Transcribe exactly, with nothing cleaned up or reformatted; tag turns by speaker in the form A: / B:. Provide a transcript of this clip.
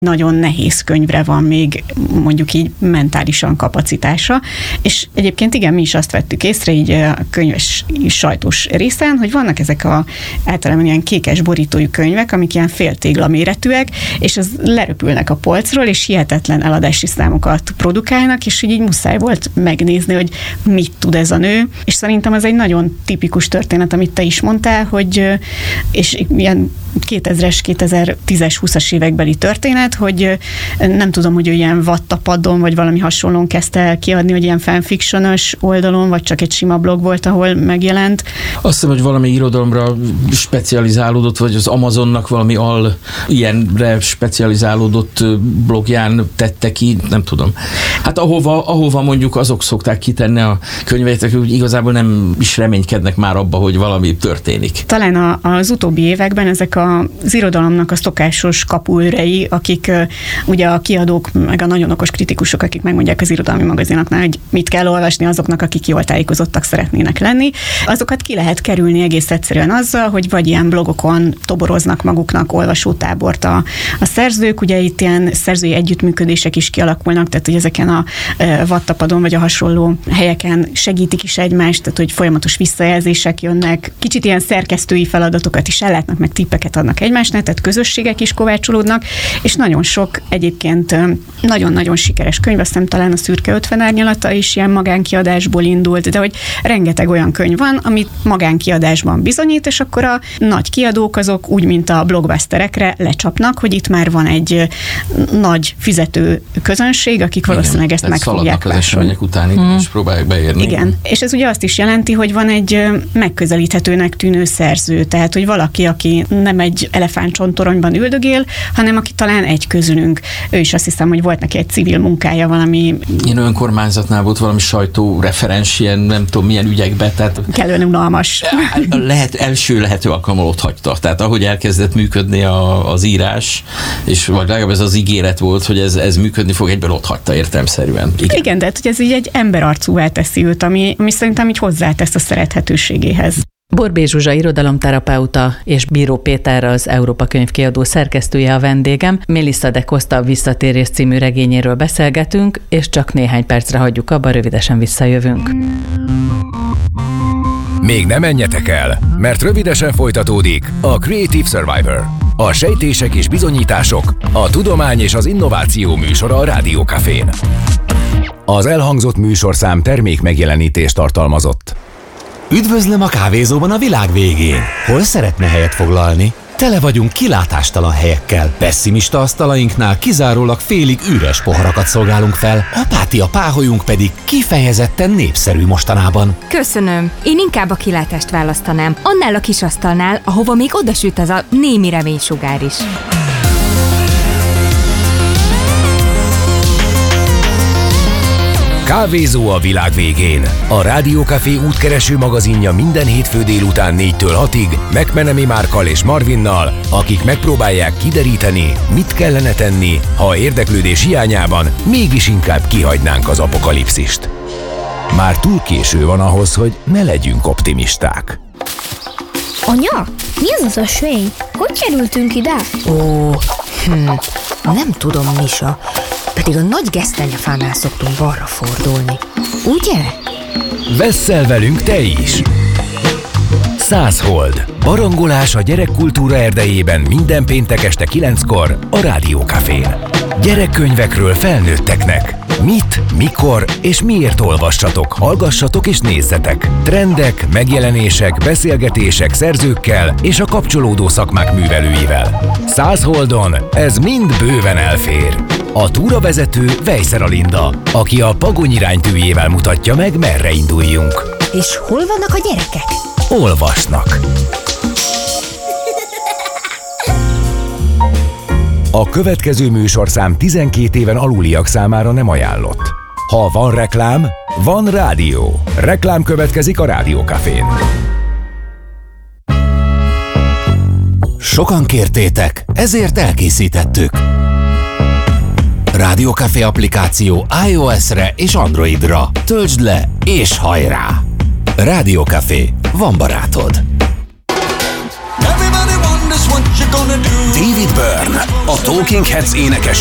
A: nagyon nehéz könyvre van még mondjuk így mentálisan kapacitása, és egyébként igen, mi is azt vettük észre így a könyves sajtós részen, hogy vannak ezek a általában ilyen kékes borítójú könyvek, amik ilyen fél tégla méretűek, és az leröpülnek a polcról, és hihetetlen eladási számokat produkálnak, és így, így muszáj volt megnézni, hogy mit tud ez a nő, és szerintem ez egy nagyon tipikus történet, amit te is mondtál, hogy és ilyen kétezres, kétezer-tízes, húszas évekbeli történet, hogy nem tudom, hogy ő ilyen wattapadon, vagy valami hasonlón kezdte el kiadni, hogy ilyen fanfiction-ös oldalon, vagy csak egy sima blog volt, ahol megjelent.
B: Azt hiszem, hogy valami irodalomra specializálódott, vagy az Amazonnak valami al ilyenre specializálódott blogján tette ki, nem tudom. Hát ahova, ahova mondjuk azok szokták kitenni a könyveitek, hogy igazából nem is reménykednek már abba, hogy valami történik.
A: Talán a, az utóbbi években ezek az irodalomnak a szokásos kapuőrei, akik ugye a kiadók, meg a nagyon okos kritikusok, akik megmondják az irodalmi magazinoknál, hogy mit kell olvasni azoknak, akik jól tájékozottak szeretnének lenni, azokat ki lehet kerülni egész egyszerűen azzal, hogy vagy ilyen blogokon toboroznak maguknak olvasótábort a, a szerzők, ugye itt ilyen szerzői együttműködések is kialakulnak, tehát hogy ezeken a wattapadon vagy a hasonló helyeken segítik is egymást, tehát hogy folyamatos visszajelzések jönnek, kicsit ilyen szerkesztői feladatokat is ellátnak, meg tippeket adnak egymásnak, tehát közösségek is kovácsolódnak, és nagyon sok egyébként nagyon-nagyon sikeres könyv, azt hiszem talán a Szürke ötven árnyalata is ilyen magánkiadásból indult, de hogy rengeteg olyan könyv van, amit magánkiadásban bizonyít, és akkor a nagy kiadók azok úgy, mint a blockbusterekre lecsapnak, hogy itt már van egy nagy fizető közönség, akik valószínűleg
B: igen,
A: ezt meg fogják
B: az események után hmm. és próbálják beérni.
A: Igen, és ez ugye azt is jelenti, hogy van egy megközelíthetőnek tűnő szerző, tehát hogy valaki, aki nem egy elefántcsontoronyban üldögél, hanem aki talán egy közülünk. Ő is azt hiszem, hogy volt neki egy civil munkája valami...
B: Ilyen önkormányzatnál volt valami sajtóreferens, ilyen nem tudom milyen ügyekbe, tehát...
A: Kellően unalmas.
B: Lehet, első lehető alkalommal ott hagyta. Tehát ahogy elkezdett működni a, az írás, és vagy legalább ez az ígéret volt, hogy ez, ez működni fog, egyből ott hagyta értelemszerűen. Igen,
A: Igen de hogy ez így egy emberarcúvá teszi őt, ami, ami szerintem így hozzátesz a szerethetőségéhez.
C: Borbély Zsuzsa irodalomterapeuta és Bíró Péter az Európa Könyvkiadó szerkesztője a vendégem. Melissa de Costa Visszatérés című regényéről beszélgetünk, és csak néhány percre hagyjuk abba, rövidesen visszajövünk.
D: Még nem menjetek el, mert rövidesen folytatódik a Creative Survivor. A sejtések és bizonyítások, a tudomány és az innováció műsora a Rádió Cafén. Az elhangzott műsorszám termék megjelenítést tartalmazott.
E: Üdvözlöm a kávézóban a világ végén. Hol szeretne helyet foglalni? Tele vagyunk kilátástalan helyekkel. Pessimista asztalainknál kizárólag félig üres poharakat szolgálunk fel, apátia páholyunk pedig kifejezetten népszerű mostanában.
F: Köszönöm. Én inkább a kilátást választanám. Annál a kis asztalnál, ahova még odasüt az a némi reménysugár is.
D: Kávézó a világ végén. A Rádió Café útkereső magazinja minden hétfő délután négytől hatig McMenemy Márkkal és Marvinnal, akik megpróbálják kideríteni, mit kellene tenni, ha érdeklődés hiányában mégis inkább kihagynánk az apokalipszist. Már túl késő van ahhoz, hogy ne legyünk optimisták.
G: Anya, mi az az ösvény? Hogy kerültünk ide?
H: Ó, hm, nem tudom, Misa. Pedig a nagy gesztenyefánál szoktunk balra fordulni. Ugye?
D: Vesszel velünk te is! Százhold. Barangolás a gyerekkultúra erdejében minden péntek este kilenckor a Rádió Cafén. Gyerekkönyvekről felnőtteknek. Mit, mikor és miért olvassatok, hallgassatok és nézzetek. Trendek, megjelenések, beszélgetések szerzőkkel és a kapcsolódó szakmák művelőivel. Százholdon ez mind bőven elfér. A túravezető Vejszer Alinda, aki a Pagony iránytűjével mutatja meg, merre induljunk.
H: És hol vannak a gyerekek?
D: Olvasnak. A következő műsorszám tizenkét éven aluliak számára nem ajánlott. Ha van reklám, van rádió. Reklám következik a Rádió Cafén.
E: Sokan kértétek, ezért elkészítettük. Rádió Café applikáció iOS-re és Androidra. Töltsd le és hajrá! Rádió Café, van barátod.
D: David Byrne, a Talking Heads énekese